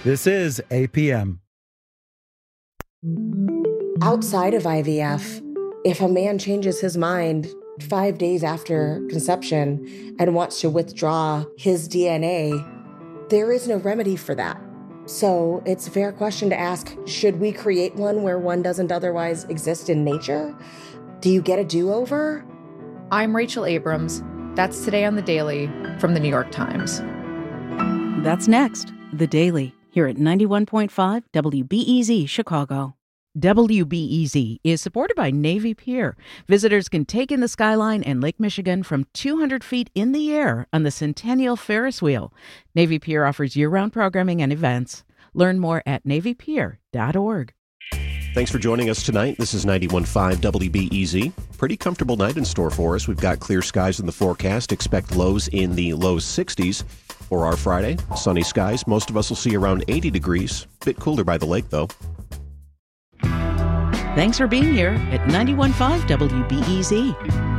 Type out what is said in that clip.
This is APM. Outside of IVF, if a man changes his mind 5 days after conception and wants to withdraw his DNA, there is no remedy for that. So it's a fair question to ask, should we create one where one doesn't otherwise exist in nature? Do you get a do-over? I'm Rachel Abrams. That's Today on The Daily from The New York Times. That's next, The Daily, here at 91.5 WBEZ Chicago. WBEZ is supported by Navy Pier. Visitors can take in the skyline and Lake Michigan from 200 feet in the air on the Centennial Ferris Wheel. Navy Pier offers year-round programming and events. Learn more at NavyPier.org. Thanks for joining us tonight. This is 91.5 WBEZ. Pretty comfortable night in store for us. We've got clear skies in the forecast. Expect lows in the low 60s for our Friday. Sunny skies. Most of us will see around 80 degrees. Bit cooler by the lake, though. Thanks for being here at 91.5 WBEZ.